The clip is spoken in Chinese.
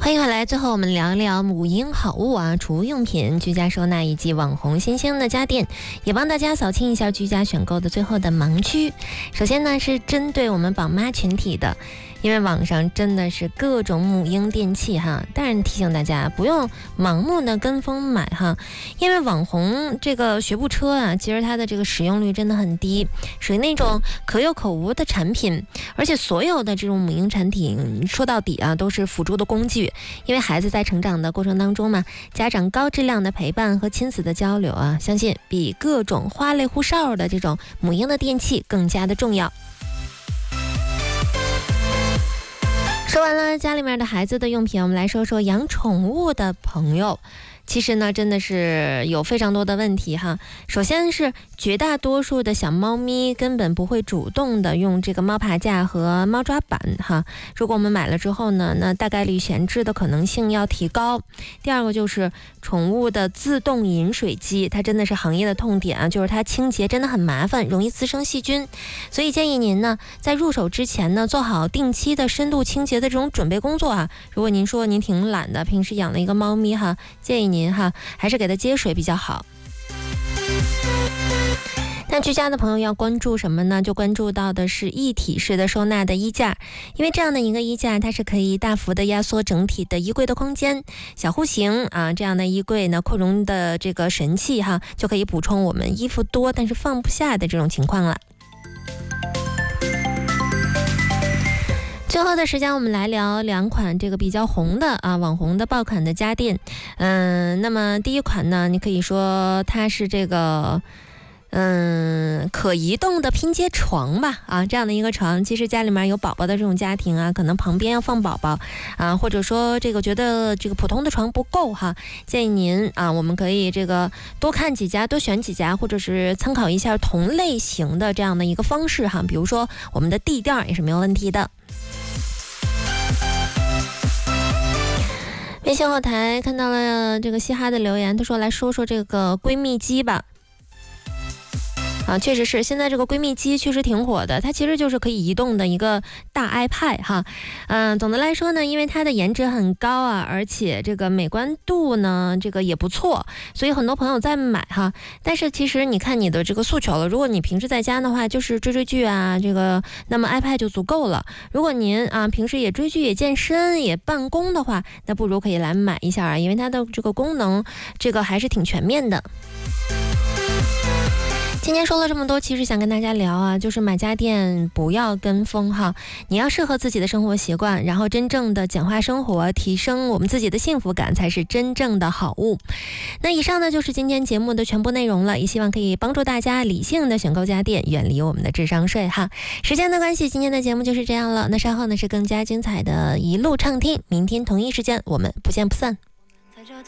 欢迎回来，最后我们聊一聊母婴好物啊，储物用品、居家收纳以及网红新兴的家电，也帮大家扫清一下居家选购的最后的盲区。首先呢，是针对我们宝妈群体的，因为网上真的是各种母婴电器哈，当然提醒大家不用盲目的跟风买哈，因为网红这个学步车啊，其实它的这个使用率真的很低，属于那种可有可无的产品，而且所有的这种母婴产品说到底啊，都是辅助的工具，因为孩子在成长的过程当中嘛，家长高质量的陪伴和亲子的交流啊，相信比各种花里胡哨的这种母婴的电器更加的重要。说完了家里面的孩子的用品，我们来说说养宠物的朋友。其实呢，真的是有非常多的问题哈。首先是绝大多数的小猫咪根本不会主动的用这个猫爬架和猫抓板哈。如果我们买了之后呢，那大概率闲置的可能性要提高。第二个就是宠物的自动饮水机，它真的是行业的痛点啊，就是它清洁真的很麻烦，容易滋生细菌。所以建议您呢，在入手之前呢，做好定期的深度清洁的这种准备工作啊。如果您说您挺懒的，平时养了一个猫咪哈，建议您还是给它接水比较好。那居家的朋友要关注什么呢？就关注到的是一体式的收纳的衣架，因为这样的一个衣架，它是可以大幅的压缩整体的衣柜的空间，小户型啊，这样的衣柜呢，扩容的这个神器哈，就可以补充我们衣服多但是放不下的这种情况了。最后的时间，我们来聊两款这个比较红的啊网红的爆款的家电。那么第一款呢，你可以说它是这个可移动的拼接床吧啊，这样的一个床，其实家里面有宝宝的这种家庭啊，可能旁边要放宝宝啊，或者说这个觉得这个普通的床不够哈，建议您啊，我们可以这个多看几家，多选几家，或者是参考一下同类型的这样的一个方式哈，比如说我们的地垫也是没有问题的。微信后台看到了这个嘻哈的留言，他说来说说这个闺蜜机吧。啊，确实是，现在这个闺蜜机确实挺火的，它其实就是可以移动的一个大 iPad 哈。总的来说呢，因为它的颜值很高啊，而且这个美观度呢，这个也不错，所以很多朋友在买哈。但是其实你看你的这个诉求了，如果你平时在家的话，就是追剧啊，这个那么 iPad 就足够了。如果您啊平时也追剧、也健身、也办公的话，那不如可以来买一下啊，因为它的这个功能，这个还是挺全面的。今天说了这么多，其实想跟大家聊啊，就是买家电不要跟风哈，你要适合自己的生活习惯，然后真正的简化生活，提升我们自己的幸福感，才是真正的好物。那以上呢就是今天节目的全部内容了，也希望可以帮助大家理性的选购家电，远离我们的智商税哈。时间的关系，今天的节目就是这样了，那稍后呢是更加精彩的一路畅听，明天同一时间我们不见不散。